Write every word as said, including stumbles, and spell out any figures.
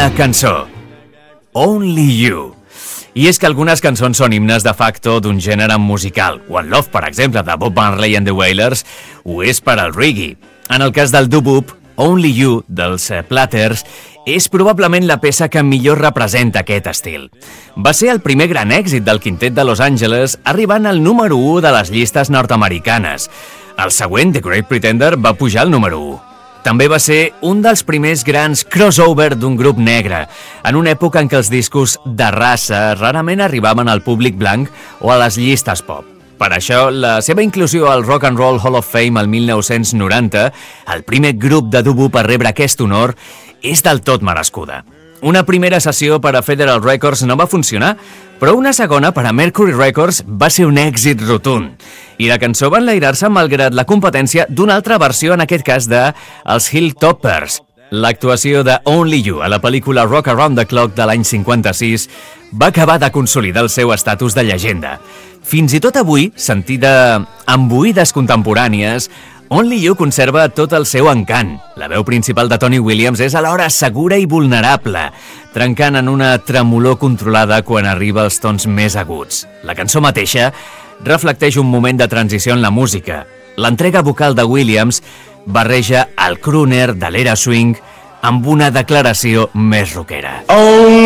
una cançó. Only You. I és que algunes cançons són himnes de facto d'un gènere musical. One Love, per exemple, de Bob Marley and the Wailers, ho és per al reggae. En el cas del doo-wop, Only You, dels Platters, és probablement la peça que millor representa aquest estil. Va ser el primer gran èxit del quintet de Los Angeles, arribant al número u de les llistes nord-americanes. El següent, The Great Pretender, va pujar al número u. També va ser un dels primers grans crossover d'un grup negre, en una època en què els discos de raça rarament arribaven al públic blanc o a les llistes pop. Per això, la seva inclusió al Rock and Roll Hall of Fame el mil nou-cents noranta, el primer grup de doo-wop a rebre aquest honor, és del tot merescuda. Una primera sessió per a Federal Records no va funcionar, però una segona per a Mercury Records va ser un èxit rotund. I la cançó va enlairar-se malgrat la competència d'una altra versió, en aquest cas de els Hilltoppers. L'actuació de Only You a la pel·lícula Rock Around the Clock de l'any cinquanta-sis va acabar de consolidar el seu estatus de llegenda. Fins i tot avui, sentida amb oïdes contemporànies, Only You conserva tot el seu encant. La veu principal de Tony Williams és alhora segura i vulnerable, trencant en una tremolor controlada quan arriba als tons més aguts. La cançó mateixa reflecteix un moment de transició en la música. L'entrega vocal de Williams barreja el crooner de l'era swing amb una declaració més rockera. Oh!